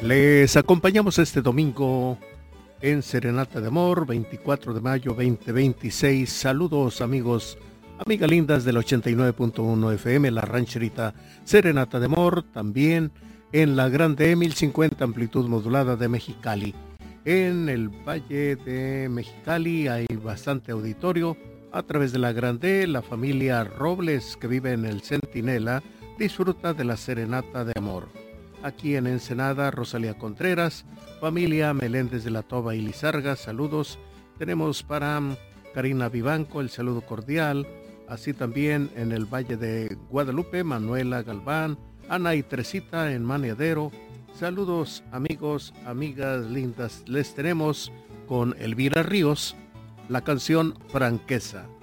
Les acompañamos este domingo en Serenata de Amor, 24 de mayo 2026. Saludos amigos, amigas lindas del 89.1 FM, la rancherita Serenata de Amor, también en la Grande 1050 amplitud modulada de Mexicali. En el Valle de Mexicali hay bastante auditorio. A través de la Grande, la familia Robles que vive en el Centinela disfruta de la Serenata de Amor. Aquí en Ensenada, Rosalía Contreras, familia Meléndez de la Toba y Lizarga, saludos. Tenemos para Karina Vivanco el saludo cordial, así también en el Valle de Guadalupe, Manuela Galván, Ana y Teresita en Maniadero. Saludos amigos, amigas lindas, les tenemos con Elvira Ríos, la canción Franqueza.